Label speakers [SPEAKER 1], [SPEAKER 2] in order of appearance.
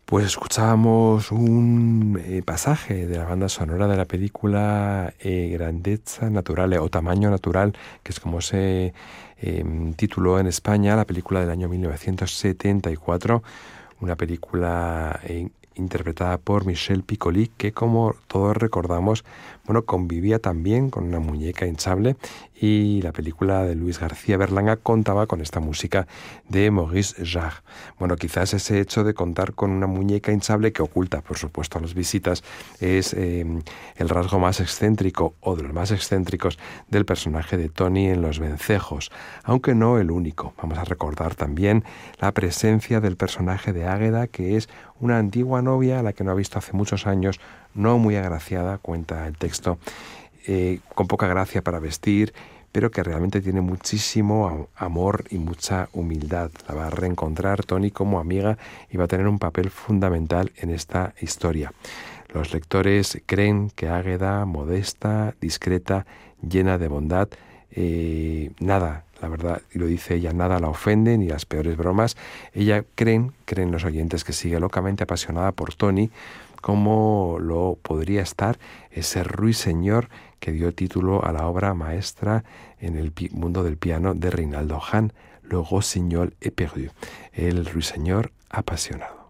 [SPEAKER 1] Pues escuchábamos un pasaje de la banda sonora de la película Grandezza Naturale o Tamaño Natural, que es como se tituló en España, la película del año 1974, una película interpretada por Michel Piccoli, que como todos recordamos, bueno, convivía también con una muñeca hinchable, y la película de Luis García Berlanga contaba con esta música de Maurice Jarre. Bueno, quizás ese hecho de contar con una muñeca hinchable que oculta, por supuesto, a las visitas es el rasgo más excéntrico o de los más excéntricos del personaje de Tony en Los Vencejos, aunque no el único. Vamos a recordar también la presencia del personaje de Águeda, que es una antigua novia a la que no ha visto hace muchos años, no muy agraciada, cuenta el texto, con poca gracia para vestir, pero que realmente tiene muchísimo amor y mucha humildad. La va a reencontrar Tony como amiga y va a tener un papel fundamental en esta historia. Los lectores creen que Águeda, modesta, discreta, llena de bondad, nada, la verdad, y lo dice ella, nada la ofende, ni las peores bromas. Ella creen los oyentes, que sigue locamente apasionada por Tony, como lo podría estar ese ruiseñor que dio título a la obra maestra en el mundo del piano de Reynaldo Hahn, Le Rossignol éperdu, el ruiseñor apasionado.